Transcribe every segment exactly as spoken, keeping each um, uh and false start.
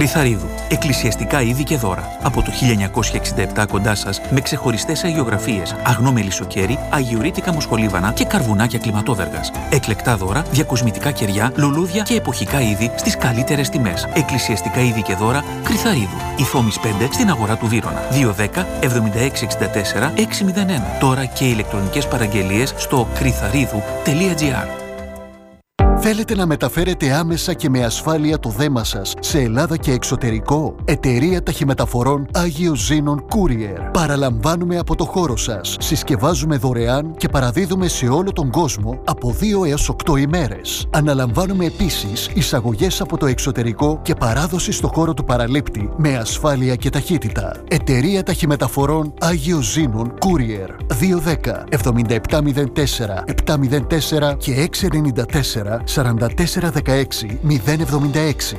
Κρυθαρίδου. Εκκλησιαστικά είδη και δώρα. Από το χίλια εννιακόσια εξήντα επτά κοντά σας, με ξεχωριστές αγιογραφίες, αγνό μελισσοκέρι, αγιορείτικα μοσχολίβανα και καρβουνάκια κλιματόδεργας. Εκλεκτά δώρα, διακοσμητικά κεριά, λουλούδια και εποχικά είδη στις καλύτερες τιμές. Εκκλησιαστικά είδη και δώρα Κρυθαρίδου. Ιθόμης πέντε στην αγορά του Βύρωνα. δύο ένα μηδέν εβδομήντα έξι εξήντα τέσσερα εξακόσια ένα. Τώρα και ηλεκτρονικές παραγγελίες στο κρυθαρίδου τελεία τζι άρ. Θέλετε να μεταφέρετε άμεσα και με ασφάλεια το δέμα σας σε Ελλάδα και εξωτερικό? Εταιρεία Ταχυμεταφορών Άγιος Ζήνων Courier. Παραλαμβάνουμε από το χώρο σας. Συσκευάζουμε δωρεάν και παραδίδουμε σε όλο τον κόσμο από δύο έως οκτώ ημέρες. Αναλαμβάνουμε επίσης εισαγωγές από το εξωτερικό και παράδοση στο χώρο του παραλήπτη με ασφάλεια και ταχύτητα. Εταιρεία Ταχυμεταφορών Άγιος Ζήνων Courier. δύο ένα μηδέν εβδομήντα επτά μηδέν τέσσερα επτά μηδέν τέσσερα και έξι εννιά τέσσερα σαράντα τέσσερα δεκαέξι μηδέν εβδομήντα έξι.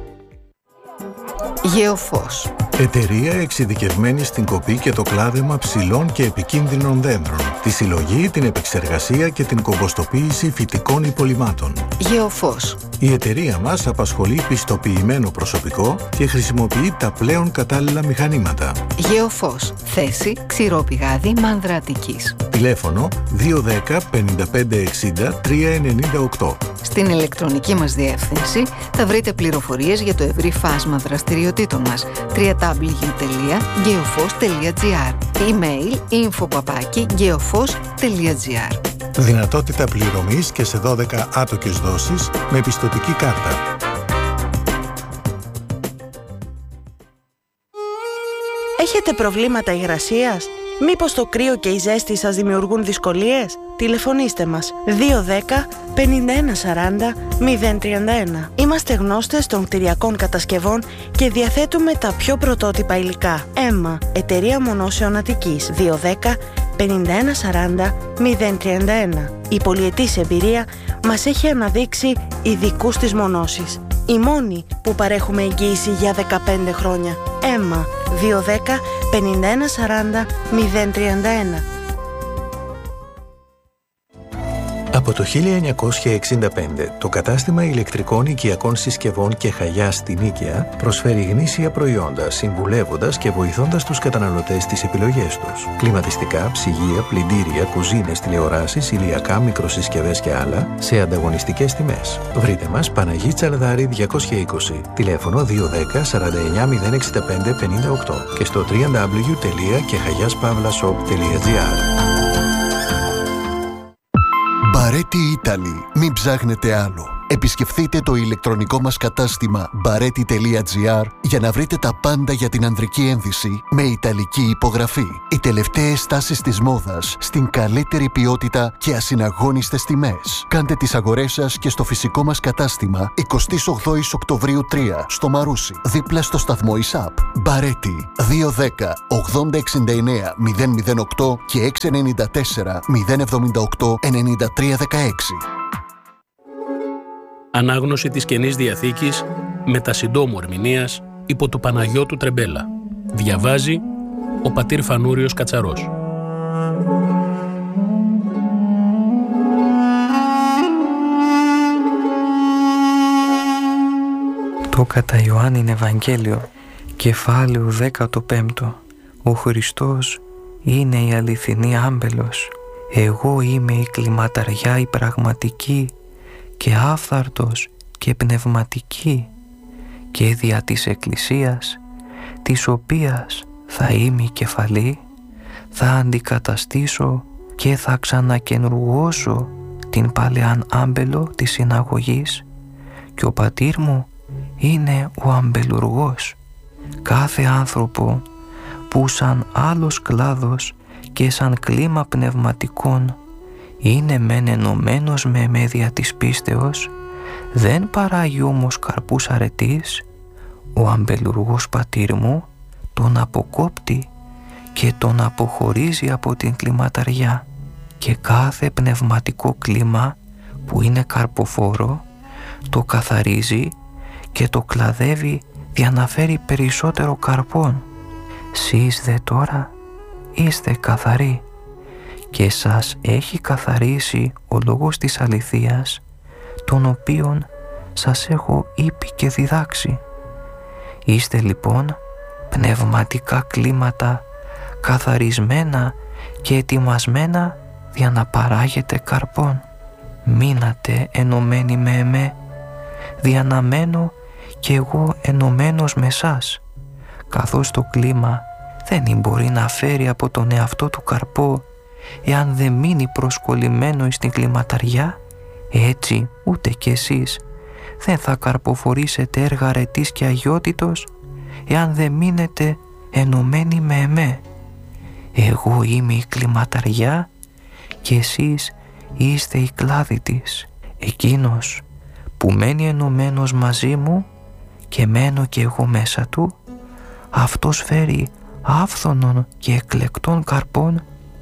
Γεωφός. Εταιρεία εξειδικευμένη στην κοπή και το κλάδεμα ψηλών και επικίνδυνων δέντρων, τη συλλογή, την επεξεργασία και την κομποστοποίηση φυτικών υπολειμμάτων. Γεωφός. Η εταιρεία μας απασχολεί πιστοποιημένο προσωπικό και χρησιμοποιεί τα πλέον κατάλληλα μηχανήματα. Γεωφός. Θέση Ξηρόπηγάδι Μάνδρα Αττικής. Τηλέφωνο δύο ένα μηδέν πενήντα πέντε εξήντα τρία ενενήντα οκτώ. Στην ηλεκτρονική μας διεύθυνση θα βρείτε πληροφορίες για το ευρύ φάσμα δραστηριοτήτων μας. double-u double-u double-u τελεία geofos τελεία τζι άρ. Email info παπάκι geofos τελεία τζι άρ. Δυνατότητα πληρωμής και σε δώδεκα άτοκες δόσεις με πιστωτική κάρτα. Έχετε προβλήματα υγρασίας? Μήπως το κρύο και η ζέστη σας δημιουργούν δυσκολίες? Τηλεφωνήστε μας δύο ένα μηδέν πενήντα ένα σαράντα μηδέν τριάντα ένα. Είμαστε γνώστες των κτηριακών κατασκευών και διαθέτουμε τα πιο πρωτότυπα υλικά. Έμα, εταιρεία μονώσεων Αττικής. δύο ένα μηδέν πενήντα ένα σαράντα μηδέν τριάντα ένα. Η πολυετής εμπειρία μας έχει αναδείξει ειδικούς της μονώσης. Η μόνη που παρέχουμε εγγύηση για δεκαπέντε χρόνια. Έμα, δύο ένα μηδέν πενήντα ένα σαράντα μηδέν τριάντα ένα. Από το χίλια εννιακόσια εξήντα πέντε, το κατάστημα ηλεκτρικών οικιακών συσκευών και Χαγιά στην Νίκαια προσφέρει γνήσια προϊόντα, συμβουλεύοντας και βοηθώντας τους καταναλωτές στις επιλογές τους. Κλιματιστικά, ψυγεία, πλυντήρια, κουζίνες, τηλεοράσεις, ηλιακά, μικροσυσκευές και άλλα σε ανταγωνιστικές τιμές. Βρείτε μας Παναγί Τσαλδάρη διακόσια είκοσι, τηλέφωνο δύο ένα μηδέν σαράντα εννιά μηδέν εξήντα πέντε πενήντα οκτώ και στο double-u double-u double-u τελεία κεχαγιάspavlashop τελεία τζι άρ. Μπαρέτι Italy. Μην ψάχνετε άλλο. Επισκεφθείτε το ηλεκτρονικό μας κατάστημα μπαρέτι τελεία τζι άρ για να βρείτε τα πάντα για την ανδρική ένδυση με ιταλική υπογραφή. Οι τελευταίες τάσεις της μόδας στην καλύτερη ποιότητα και ασυναγώνιστες τιμές. Κάντε τις αγορές σας και στο φυσικό μας κατάστημα εικοστή ογδόη Οκτωβρίου τρία στο Μαρούσι, δίπλα στο σταθμό ΙΣΑΠ. Μπαρέτι δύο ένα μηδέν ογδόντα εξήντα εννέα μηδέν μηδέν οκτώ και έξι εννιά τέσσερα μηδέν εβδομήντα οκτώ ενενήντα τρία δεκαέξι. Ανάγνωση της Καινής Διαθήκης με τα συντόμου ερμηνείας υπό του Παναγιώτου Τρεμπέλα. Διαβάζει ο πατήρ Φανούριος Κατσαρός. Το κατά Ιωάννην Ευαγγέλιο, κεφάλαιο δέκατο πέμπτο. Ο Χριστός είναι η αληθινή άμπελος. Εγώ είμαι η κλιματαριά η πραγματική και άφθαρτος και πνευματική και δια της Εκκλησίας, της οποίας θα είμαι η κεφαλή, θα αντικαταστήσω και θα ξανακενουργώσω την παλαιάν άμπελο της συναγωγής και ο πατήρ μου είναι ο αμπελουργός. Κάθε άνθρωπο που σαν άλλος κλάδος και σαν κλίμα πνευματικών είναι μεν ενωμένος με εμέδια της πίστεως, δεν παράγει όμως καρπούς αρετής, ο αμπελουργός πατήρ μου τον αποκόπτει και τον αποχωρίζει από την κλιματαριά και κάθε πνευματικό κλίμα που είναι καρποφόρο το καθαρίζει και το κλαδεύει για να φέρει περισσότερο καρπόν. Σεις δε τώρα είστε καθαροί και σας έχει καθαρίσει ο λόγος της αληθείας, τον οποίον σας έχω είπε και διδάξει. Είστε λοιπόν πνευματικά κλίματα καθαρισμένα και ετοιμασμένα για να παράγετε καρπόν. Μείνατε ενωμένοι με εμέ, διαναμένω και εγώ ενωμένος με σας, καθώς το κλίμα δεν μπορεί να φέρει από τον εαυτό του καρπό εάν δεν μείνει προσκολλημένο στην κλιματαριά, έτσι ούτε κι εσείς δεν θα καρποφορήσετε έργα αρετής και αγιότητος εάν δεν μείνετε ενωμένοι με εμέ. Εγώ είμαι η κλιματαριά και εσείς είστε οι κλάδοι της. Εκείνος που μένει ενωμένος μαζί μου και μένω κι εγώ μέσα του, αυτός φέρει άφθονων και εκλεκτών καρπών,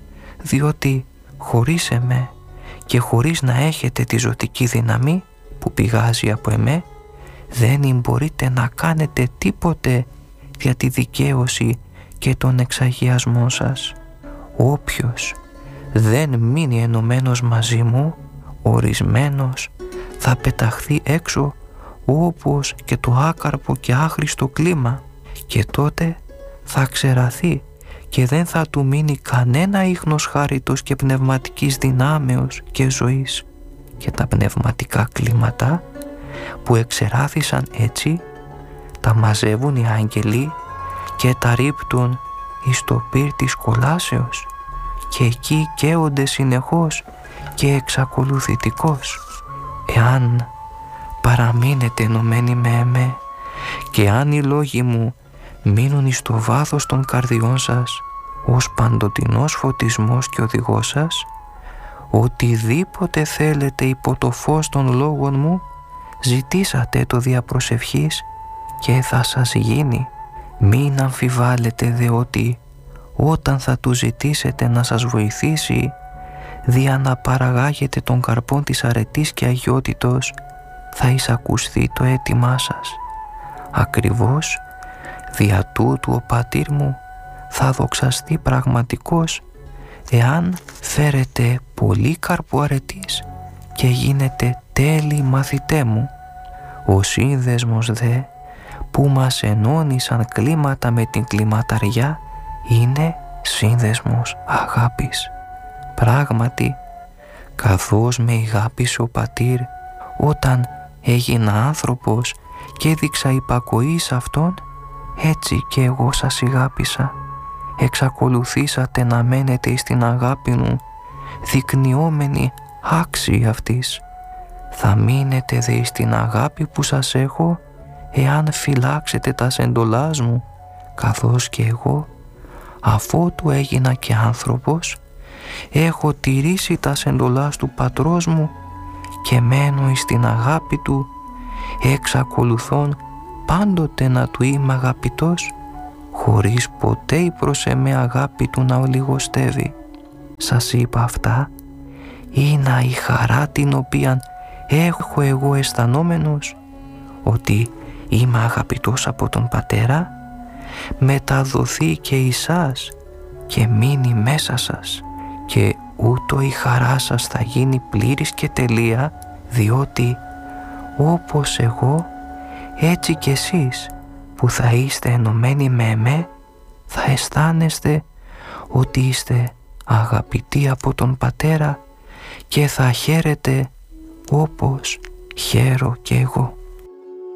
διότι χωρίς εμέ και χωρίς να έχετε τη ζωτική δύναμη που πηγάζει από εμέ, δεν μπορείτε να κάνετε τίποτε για τη δικαίωση και τον εξαγιασμό σας. Όποιος δεν μείνει ενωμένος μαζί μου, ορισμένος θα πεταχθεί έξω όπως και το άκαρπο και άχρηστο κλίμα, και τότε θα ξεραθεί και δεν θα του μείνει κανένα ίχνος χάριτος και πνευματικής δυνάμεως και ζωής. Και τα πνευματικά κλίματα που εξεράθησαν έτσι, τα μαζεύουν οι άγγελοι και τα ρίπτουν εις το πυρ της κολάσεως, και εκεί καίονται συνεχώς και εξακολουθητικώς. Εάν παραμείνετε ενωμένοι με εμέ και αν οι λόγοι μου μείνουν εις το βάθος των καρδιών σας ως παντοτινός φωτισμός και οδηγός σας, οτιδήποτε θέλετε υπό το φως των λόγων μου, ζητήσατε το δια προσευχής και θα σας γίνει. Μην αμφιβάλλετε δε ότι όταν θα του ζητήσετε να σας βοηθήσει δια να παραγάγετε τον καρπόν της αρετής και αγιότητος, θα εισακουστεί το αίτημά σας. Ακριβώς δια τούτου ο πατήρ μου θα δοξαστεί πραγματικός εάν φέρετε πολύ καρπό αρετής και γίνετε τέλειοι μαθητέ μου. Ο σύνδεσμος δε που μας ενώνει σαν κλίματα με την κλιματαριά είναι σύνδεσμος αγάπης. Πράγματι, καθώς με αγάπησε ο πατήρ όταν έγινα άνθρωπος και έδειξα υπακοή σε αυτόν, έτσι και εγώ σας αγάπησα. Εξακολουθήσατε να μένετε στην αγάπη μου, δεικνυόμενοι άξιοι αυτής. Θα μείνετε δε στην αγάπη που σας έχω, εάν φυλάξετε τα εντολάς μου, καθώς και εγώ, αφότου έγινα και άνθρωπος, έχω τηρήσει τα εντολάς του πατρός μου και μένω εις την αγάπη του, εξακολουθών πάντοτε να του είμαι αγαπητός, χωρίς ποτέ η προς εμέ αγάπη του να ολιγοστεύει. Σας είπα αυτά, είναι η χαρά την οποία έχω εγώ αισθανόμενος, ότι είμαι αγαπητός από τον Πατέρα, μεταδοθεί και εις σας και μείνει μέσα σας, και ούτω η χαρά σας θα γίνει πλήρης και τελεία, διότι όπως εγώ, έτσι κι εσείς που θα είστε ενωμένοι με εμέ, θα αισθάνεστε ότι είστε αγαπητοί από τον Πατέρα και θα χαίρετε όπως χαίρω κι εγώ.